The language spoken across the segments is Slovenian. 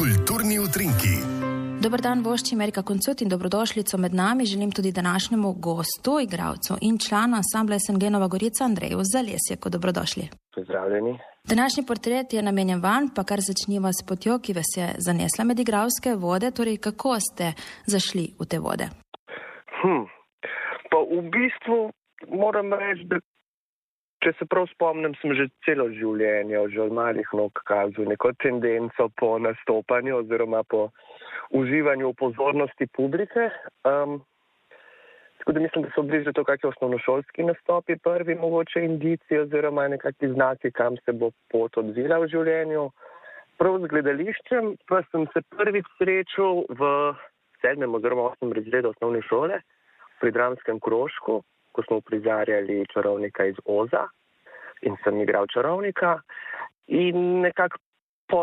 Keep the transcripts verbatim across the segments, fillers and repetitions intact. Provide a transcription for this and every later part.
Kulturni utrinki. Dobar dan, vošči Amerika Koncert in dobrodošlico med nami. Želim tudi današnjemu gostu, igralcu in članu ansambla es en ge Nova Gorica Andreju Zalesjeku. Dobrodošli. Pozdravljeni. Današnji portret je namenjen vam, pa kar začniva s potjo, ki vas je zanesla med igralske vode. Torej, kako ste zašli v te vode? Hm. Pa v bistvu moram reči, da če se prav spomnim, sem že celo življenje, že od malih nog kazal neko tendenco po nastopanju oziroma po uživanju pozornosti publike. Um, tako da mislim, da so bliže to kakšni osnovnošolski nastopi prvi mogoče indici oziroma nekakvi znaki, kam se bo pot odvila v življenju. Prav z gledališčem pa sem se prvič srečal v sedmem oziroma osmem razredu osnovne šole pri dramskem krožku, ko smo prizarjali čarovnika iz Oza in sem igral čarovnika. In nekako po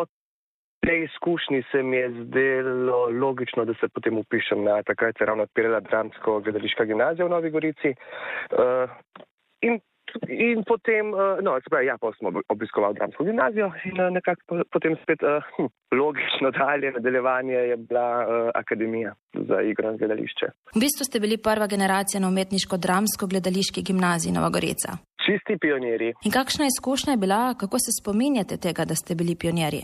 tej izkušnji se mi je zdelo logično, da se potem upišem na takrat se ravno odpirala dramsko-gledališka gimnazija v Novi Gorici. Uh, in, in potem, uh, no, se pravi, ja, pa smo obiskoval dramsko gimnazijo in uh, nekako potem spet uh, hm, logično dalje nadaljevanje je bila uh, akademija za igro in gledališče. V bistvu ste bili prva generacija na umetniško-dramsko-gledališki gimnaziji Nova Gorica. Čisti pionirji. In kakšna izkušnja je bila, kako se spominjate tega, da ste bili pionirji?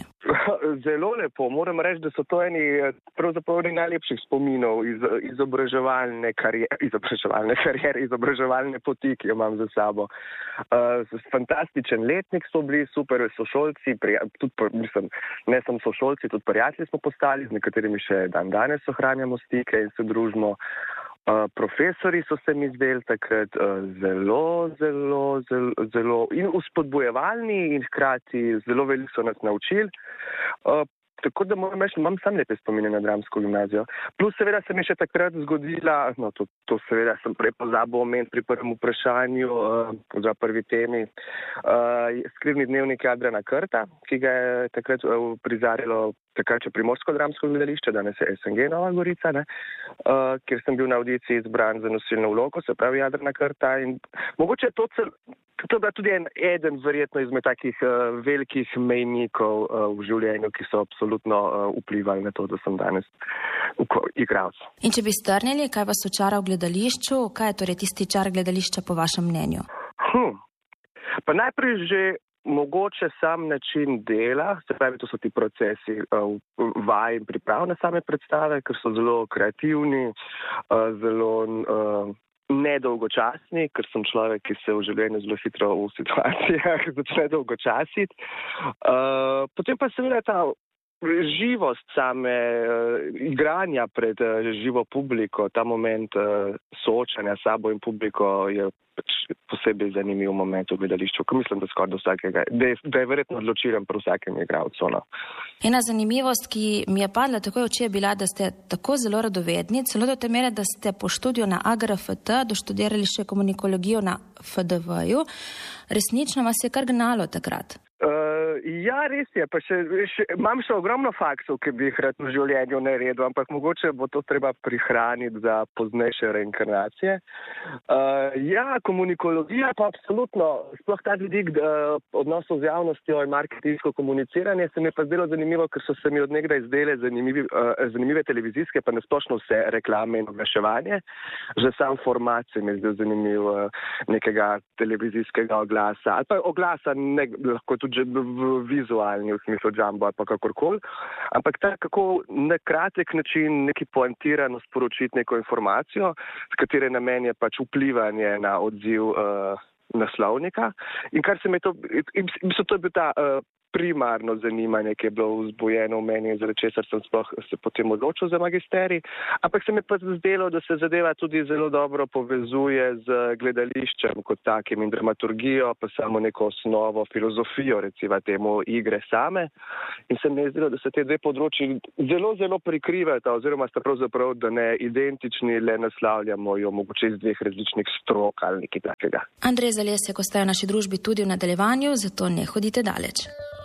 Zelo lepo. Moram reči, da so to eni pravzaprav najlepših spominov iz izobraževalne karijere, izobraževalne karijere, izobraževalne poti, ki jo imam za sabo. Uh, fantastičen letnik so bili, super sošolci, prija, tudi, mislim, ne samo sošolci, tudi prijatelji smo postali, z nekaterimi še dan danes ohranjamo stike in se družimo. Uh, profesori so se mi zdeli takrat uh, zelo, zelo, zelo, zelo in uspodbujevalni in hkrati zelo veliko so nas naučili. Uh, tako da moram reči, imam sam lepe spomine na dramsko gimnazijo. Plus seveda se mi še takrat zgodila, no to, to seveda sem prej pozabil omeniti pri prvem vprašanju, uh, za prvi temi, uh, skrivni dnevnik Jadrana Krta, ki ga je takrat uh, prizarjalo takrat še Primorsko dramsko gledališče, danes je es en ge Nova Gorica, ne, uh, kjer sem bil na audiciji izbran za nosilno vlogo, se pravi Jadrana Krta in mogoče to, cel, to je bila tudi en, eden verjetno izmed takih uh, velikih mejnikov uh, v življenju, ki so absolutno uh, vplivali na to, da sem danes igralec. In če bi strnili, kaj vas očara v gledališču, kaj je torej tisti čar gledališča po vašem mnenju? Hm. Pa najprej že mogoče sam način dela, se pravi, to so ti procesi uh, vaj in priprav na same predstave, ker so zelo kreativni, uh, zelo uh, nedolgočasni, ker sem človek, ki se v življenju zelo hitro v situacijah začne dolgočasiti. Uh, potem pa seveda ta živost same uh, igranja pred uh, živo publiko, ta moment uh, soočanja s sabo in publiko je posebej zanimiv moment v gledališču, ko mislim, da skoraj do vsakega, da je, da je verjetno odločilen pri vsakem igralcu. No. Ena zanimivost, ki mi je padla takoj v oči, je bila, da ste tako zelo radovedni, celo do te mere, da ste po študiju na a ge er ef te doštudirali še komunikologijo na ef de veju. Resnično vas je kar gnalo takrat? Uh, ja, res je. Pa še, še, imam še ogromno faksov, ki bi jih rad v življenju naredil, ampak mogoče bo to treba prihraniti za poznejše reinkarnacije. Uh, ja, komunikologija pa absolutno, sploh ta vidik odnosov z javnostjo in marketinško komuniciranje se mi je pa zdelo zanimivo, ker so se mi od nekdaj zdele zanimivi, uh, zanimive televizijske, pa nasplošno vse reklame in oglaševanje. Že sam format se mi je zdel zanimiv uh, nekega televizijskega oglasa, ali pa oglasa ne, lahko tudi že v vizualni, v smislu jumbo ali pa kakorkoli, ampak ta kako na kratek način neki poentirano sporočiti neko informacijo, s katere namen je pač vplivanje na odziv uh, naslovnika. In kar se mi je to, in, in so to je bil ta uh, primarno zanimanje, ki je bilo vzbujeno v meni, zaradi česar sem sploh se potem odločil za magisterij. Ampak se mi pa zdelo, da se zadeva tudi zelo dobro povezuje z gledališčem kot takim in dramaturgijo, pa samo neko osnovo, filozofijo, recimo temu igre same. In se mi je zdelo, da se te dve področji zelo, zelo prikrivata, oziroma sta pravzaprav, da ne identični, le naslavljamo jo mogoče iz dveh različnih strok ali nekaj takega. Andrej Zalesjek ostaja v naši družbi tudi v nadaljevanju, zato ne hodite daleč.